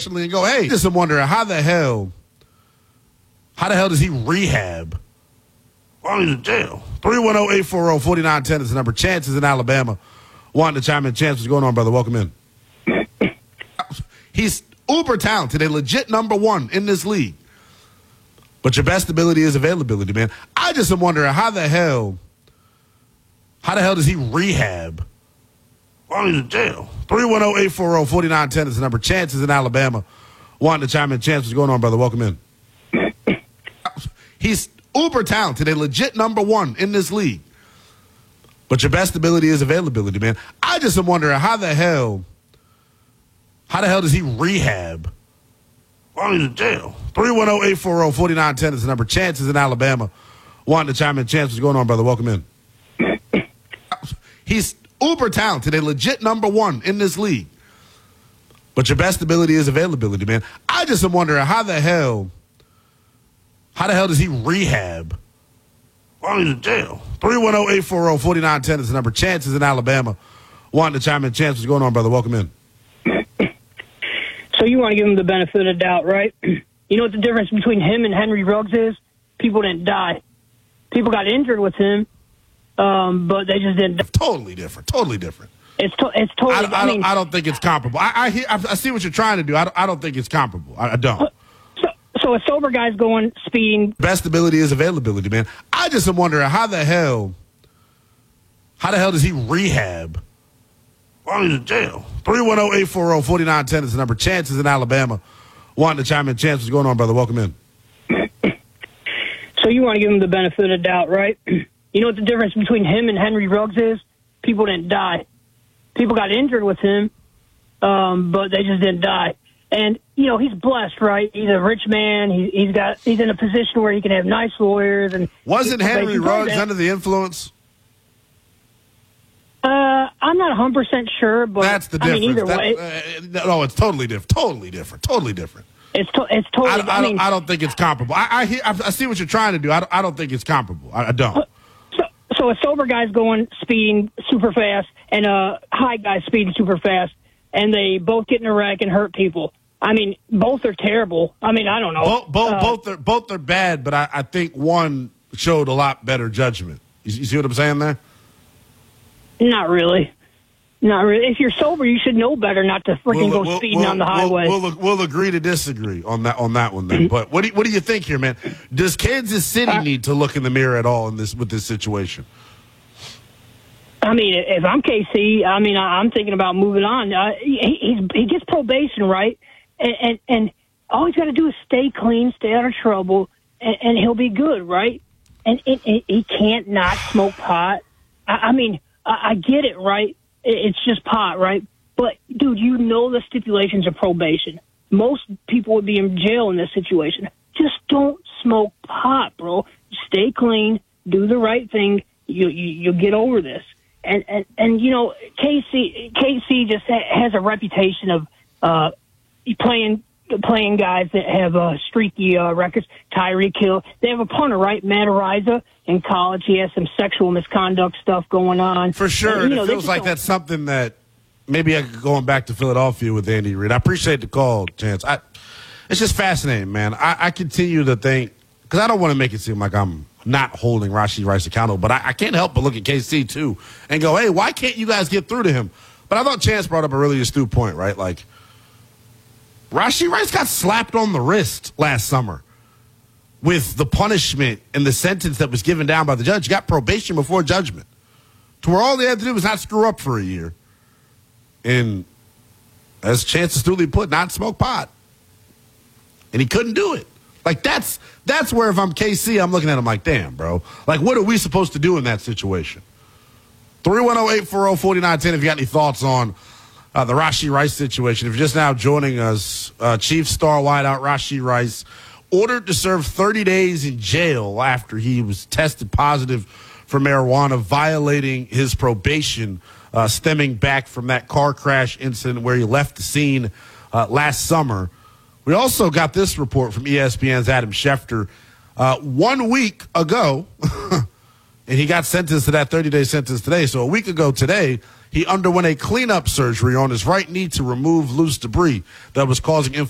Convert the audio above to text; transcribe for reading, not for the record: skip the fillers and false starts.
patiently and go, hey, just I'm wondering how the hell does he rehab while he's in jail? 310-840-4910 is the number. Chance is in Alabama. Wanting to chime in. Chance, what's going on, brother? Welcome in. He's uber talented, a legit number one in this league. But your best ability is availability, man. I just am wondering how the hell does he rehab while he's in jail? 310-840-4910 is the number. Chance is in Alabama. Wanting to chime in. Chance, what's going on, brother? Welcome in. He's uber talented, a legit number one in this league. But your best ability is availability, man. I just am wondering how the hell does he rehab while he's in jail? 310-840-4910 is the number. Chance is in Alabama. Wanting to chime in. Chance, what's going on, brother? Welcome in. He's uber talented, a legit number one in this league. But your best ability is availability, man. I just am wondering how the hell does he rehab while he's in jail? 310-840-4910 is the number. Chance is in Alabama. Wanting to chime in. Chance, what's going on, brother? Welcome in. So you want to give him the benefit of the doubt, right? You know what the difference between him and Henry Ruggs is? People didn't die. People got injured with him, but they just didn't die. Totally different. It's totally. I don't think it's comparable. I see what you're trying to do. I don't think it's comparable. I don't. So a sober guy's going speeding. Best ability is availability, man. I just am wondering how the hell does he rehab while he's in jail? 310-840-4910 is the number. Chance is in Alabama. Wanting to chime in. Chance, what's going on, brother? Welcome in. So you want to give him the benefit of the doubt, right? You know what the difference between him and Henry Ruggs is? People didn't die. People got injured with him, but they just didn't die. And, you know, he's blessed, right? He's a rich man. He's in a position where he can have nice lawyers. And wasn't Henry Ruggs under the influence? I'm not 100% sure, but that's the difference. I mean, either way, no, it's totally different. It's totally. I don't think it's comparable. I see what you're trying to do. I don't think it's comparable. I don't. So a sober guy's going speeding super fast, and a high guy's speeding super fast, and they both get in a wreck and hurt people. I mean, both are terrible. I mean, I don't know. Both are bad, but I think one showed a lot better judgment. You see what I'm saying there? Not really. If you're sober, you should know better not to freaking go speeding on the highway. We'll agree to disagree on that one then. But what do you think here, man? Does Kansas City need to look in the mirror at all with this situation? I mean, if I'm KC, I mean, I'm thinking about moving on. He gets probation, right? And all he's got to do is stay clean, stay out of trouble, and he'll be good, right? And he can't not smoke pot. I mean, I get it, right? It's just pot, right? But, dude, you know the stipulations of probation. Most people would be in jail in this situation. Just don't smoke pot, bro. Stay clean. Do the right thing. You'll get over this. And you know, KC just has a reputation of playing guys that have streaky records. Tyreek Hill. They have a punter, right? Matt Ariza. In college, he has some sexual misconduct stuff going on. For sure. And, it feels like that's something that maybe I could going back to Philadelphia with Andy Reid. I appreciate the call, Chance. It's just fascinating, man. I continue to think, because I don't want to make it seem like I'm not holding Rashee Rice accountable, but I can't help but look at KC, too, and go, hey, why can't you guys get through to him? But I thought Chance brought up a really astute point, right? Like, Rashee Rice got slapped on the wrist last summer with the punishment and the sentence that was given down by the judge. He got probation before judgment, to where all they had to do was not screw up for a year. And as Chance astutely put, not smoke pot. And he couldn't do it. Like, that's where, if I'm KC, I'm looking at him like, damn, bro. Like, what are we supposed to do in that situation? 310-840-4910 if you got any thoughts on the Rashee Rice situation. If you're just now joining us, Chiefs star wideout Rashee Rice ordered to serve 30 days in jail after he was tested positive for marijuana, violating his probation, stemming back from that car crash incident where he left the scene last summer. We also got this report from ESPN's Adam Schefter 1 week ago, and he got sentenced to that 30-day sentence today. So a week ago today, he underwent a cleanup surgery on his right knee to remove loose debris that was causing